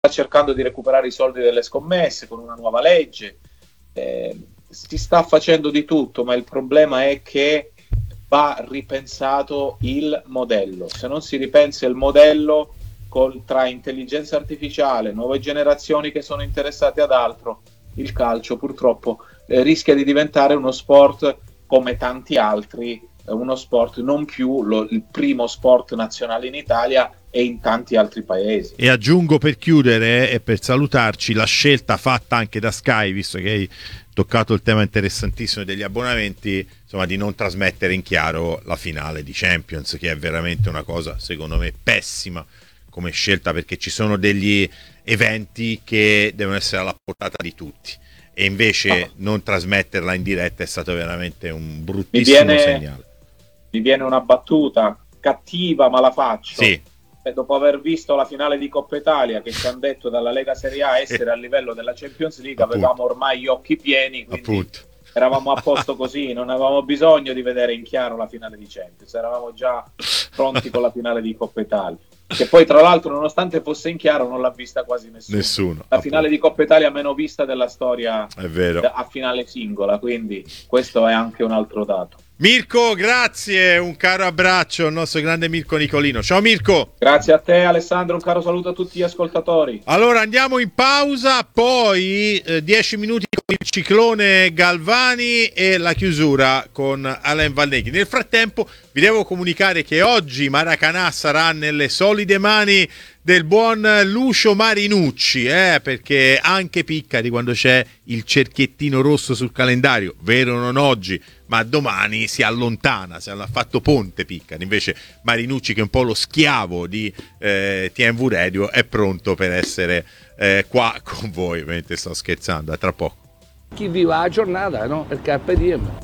cercando di recuperare i soldi delle scommesse con una nuova legge, si sta facendo di tutto, ma il problema è che va ripensato il modello. Se non si ripensa il modello tra intelligenza artificiale, nuove generazioni che sono interessate ad altro, il calcio purtroppo rischia di diventare uno sport come tanti altri, uno sport non più il primo sport nazionale in Italia e in tanti altri paesi. E aggiungo, per chiudere e per salutarci, la scelta fatta anche da Sky, visto che hai toccato il tema interessantissimo degli abbonamenti, insomma, di non trasmettere in chiaro la finale di Champions, che è veramente una cosa secondo me pessima come scelta, perché ci sono degli eventi che devono essere alla portata di tutti e invece non trasmetterla in diretta è stato veramente un bruttissimo segnale. Mi viene una battuta cattiva, ma la faccio. Sì. Dopo aver visto la finale di Coppa Italia, che ci hanno detto dalla Lega Serie A essere a livello della Champions League, avevamo ormai gli occhi pieni, quindi eravamo a posto così, non avevamo bisogno di vedere in chiaro la finale di Champions, eravamo già pronti con la finale di Coppa Italia, che poi tra l'altro, nonostante fosse in chiaro, non l'ha vista quasi nessuno. La finale di Coppa Italia meno vista della storia, è vero, a finale singola, quindi questo è anche un altro dato. Mirko, grazie, un caro abbraccio al nostro grande Mirko Nicolino. Ciao Mirko. Grazie a te Alessandro, un caro saluto a tutti gli ascoltatori. Allora andiamo in pausa, poi 10 minuti con il ciclone Galvani e la chiusura con Alain Valneghi. Nel frattempo vi devo comunicare che oggi Maracanã sarà nelle solide mani del buon Lucio Marinucci, perché anche Piccari, quando c'è il cerchiettino rosso sul calendario, vero non oggi, ma domani si allontana, si ha fatto ponte Piccari, invece Marinucci, che è un po' lo schiavo di TMV Radio, è pronto per essere qua con voi. Ovviamente sto scherzando, a tra poco. Chi vive la giornata, no? Il Carpe Diem.